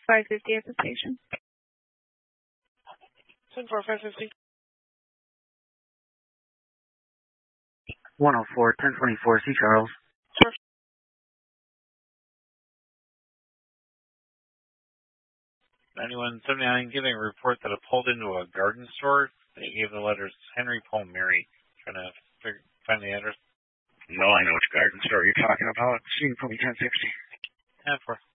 550 at the station. 10-4, 550. 104, 1024, C. Charles. Sure. 9179, getting a report that it pulled into a garden store. They gave the letters Henry Paul Mary. Trying to find the address. No, I know which garden store you're talking about. So you can put me 1060. 10-4.